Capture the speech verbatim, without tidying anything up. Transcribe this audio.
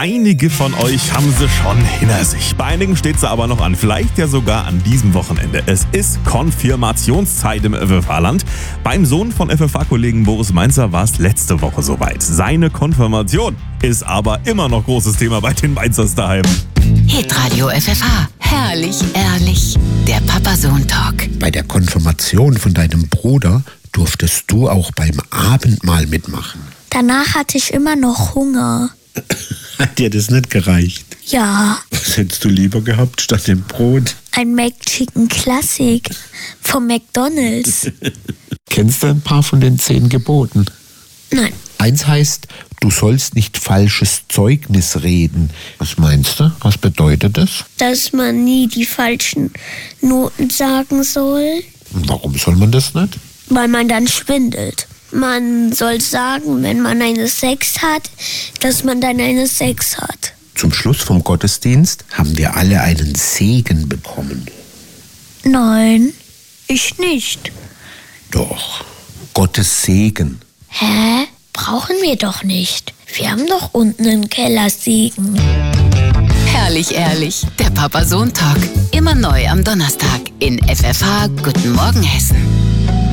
Einige von euch haben sie schon hinter sich. Bei einigen steht sie aber noch an, vielleicht ja sogar an diesem Wochenende. Es ist Konfirmationszeit im F F H-Land. Beim Sohn von F F H-Kollegen Boris Mainzer war es letzte Woche soweit. Seine Konfirmation ist aber immer noch großes Thema bei den Mainzers daheim. Hitradio F F H. Herrlich, ehrlich. Der Papa-Sohn-Talk. Bei der Konfirmation von deinem Bruder durftest du auch beim Abendmahl mitmachen. Danach hatte ich immer noch Hunger. Hat dir das nicht gereicht? Ja. Was hättest du lieber gehabt statt dem Brot? Ein McChicken Classic vom McDonald's. Kennst du ein paar von den zehn Geboten? Nein. Eins heißt, du sollst nicht falsches Zeugnis reden. Was meinst du? Was bedeutet das? Dass man nie die falschen Noten sagen soll. Und warum soll man das nicht? Weil man dann schwindelt. Man soll sagen, wenn man eine sechs hat, dass man dann eine sechs hat. Zum Schluss vom Gottesdienst haben wir alle einen Segen bekommen. Nein, ich nicht. Doch, Gottes Segen. Hä? Brauchen wir doch nicht. Wir haben doch unten im Keller Segen. Herrlich, ehrlich. Der Papa-Sohn-Talk. Immer neu am Donnerstag in F F H. Guten Morgen, Hessen.